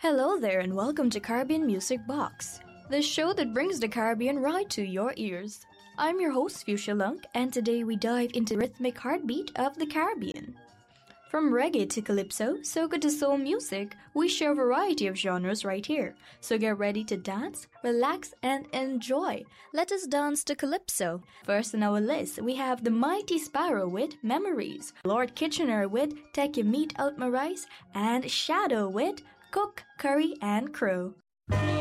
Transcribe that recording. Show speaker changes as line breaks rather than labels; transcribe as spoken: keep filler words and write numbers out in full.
Hello there and welcome to Caribbean Music Box, the show that brings the Caribbean right to your ears. I'm your host Fuchsia Lunk, and today we dive into the rhythmic heartbeat of the Caribbean. From reggae to calypso, soca to soul music, we share a variety of genres right here. So get ready to dance, relax, and enjoy. Let us dance to calypso. First on our list, we have the Mighty Sparrow with Memories, Lord Kitchener with Take Your Meat Out My Rice, and Shadow with Cook, Curry, and Crow.